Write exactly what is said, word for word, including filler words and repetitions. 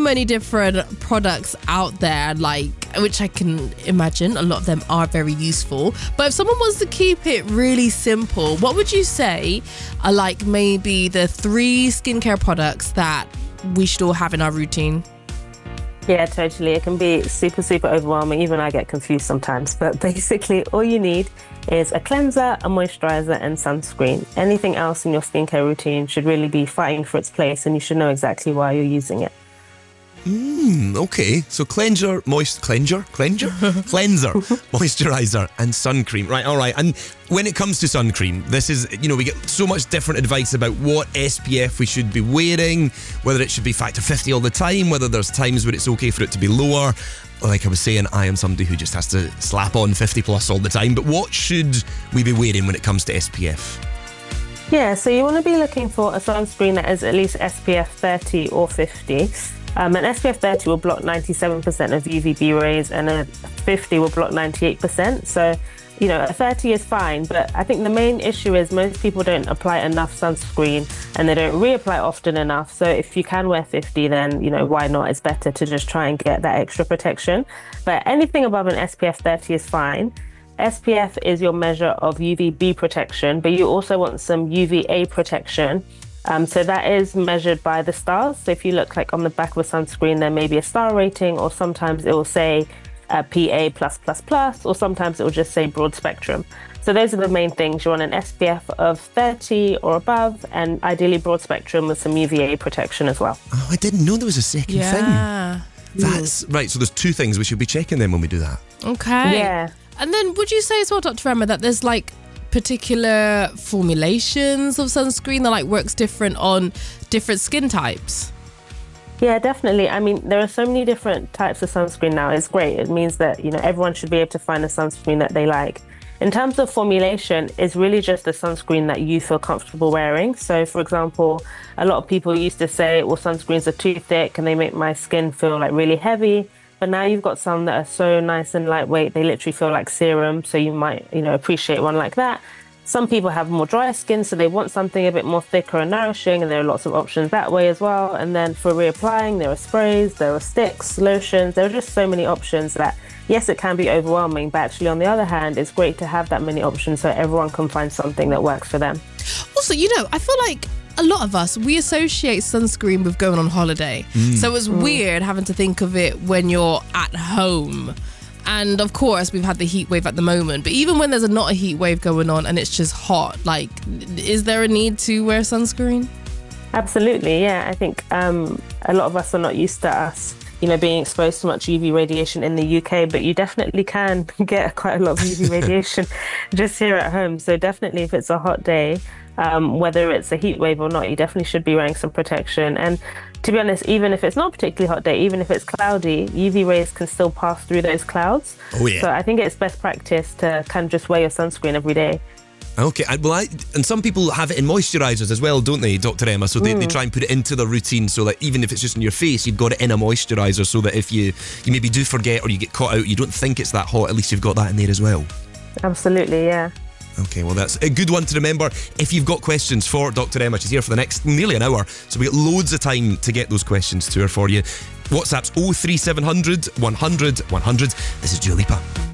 many different products out there, like, which I can imagine a lot of them are very useful. But if someone wants to keep it really simple, what would you say are like maybe the three skincare products that we should all have in our routine? Yeah, totally. It can be super, super overwhelming. Even I get confused sometimes. But basically, all you need is a cleanser, a moisturizer, and sunscreen. Anything else in your skincare routine should really be fighting for its place, and you should know exactly why you're using it. Mm, okay, so cleanser, moist, cleanser, cleanser, cleanser, moisturizer, and sun cream. Right, all right. And when it comes to sun cream, this is, you know, we get so much different advice about what S P F we should be wearing, whether it should be factor fifty all the time, whether there's times where it's okay for it to be lower. Like I was saying, I am somebody who just has to slap on fifty plus all the time. But what should we be wearing when it comes to S P F? Yeah, so you want to be looking for a sunscreen that is at least S P F thirty or fifty. Um, an S P F thirty will block ninety-seven percent of U V B rays, and a fifty will block ninety-eight percent. So, you know, a thirty is fine, but I think the main issue is most people don't apply enough sunscreen and they don't reapply often enough. So if you can wear fifty, then, you know, why not? It's better to just try and get that extra protection. But anything above an S P F thirty is fine. S P F is your measure of U V B protection, but you also want some U V A protection. Um, so that is measured by the stars. So if you look like on the back of a sunscreen, there may be a star rating, or sometimes it will say uh, P A plus plus plus, or sometimes it will just say broad spectrum. So those are the main things. You want an S P F of thirty or above, and ideally broad spectrum with some U V A protection as well. Oh, I didn't know there was a second Yeah. thing. That's right. So there's two things we should be checking then when we do that. Okay. Yeah. And then would you say as well, Doctor Emma, that there's like particular formulations of sunscreen that like works different on different skin types? Yeah, definitely. I mean, there are so many different types of sunscreen now. It's great. It means that, you know, everyone should be able to find a sunscreen that they like. In terms of formulation, it's really just the sunscreen that you feel comfortable wearing. So, for example, a lot of people used to say, well, sunscreens are too thick and they make my skin feel like really heavy. But now you've got some that are so nice and lightweight, they literally feel like serum. So you might, you know, appreciate one like that. Some people have more dry skin, so they want something a bit more thicker and nourishing, and there are lots of options that way as well. And then for reapplying, there are sprays, there are sticks, lotions. There are just so many options that, yes, it can be overwhelming, but actually on the other hand, it's great to have that many options so everyone can find something that works for them. Also, you know, I feel like a lot of us, we associate sunscreen with going on holiday. Mm. So it's mm. weird having to think of it when you're at home. And of course, we've had the heat wave at the moment. But even when there's a, not a heat wave going on and it's just hot, like, is there a need to wear sunscreen? Absolutely, yeah. I think um, a lot of us are not used to us, you know, being exposed to much U V radiation in the U K, but you definitely can get quite a lot of U V radiation just here at home. So definitely, if it's a hot day, um, whether it's a heat wave or not, you definitely should be wearing some protection. And to be honest, even if it's not a particularly hot day, even if it's cloudy, U V rays can still pass through those clouds. Oh, yeah. So I think it's best practice to kind of just wear your sunscreen every day. Okay, well, I, and some people have it in moisturisers as well, don't they, Doctor Emma? So they, mm. they try and put it into their routine so that even if it's just on your face, you've got it in a moisturiser so that if you, you maybe do forget or you get caught out, you don't think it's that hot, at least you've got that in there as well. Absolutely, yeah. Okay, well, that's a good one to remember. If you've got questions for Doctor Emma, she's here for the next nearly an hour, so we got loads of time to get those questions to her for you. WhatsApp's oh three seven hundred, one hundred, one hundred. This is Dua Lipa.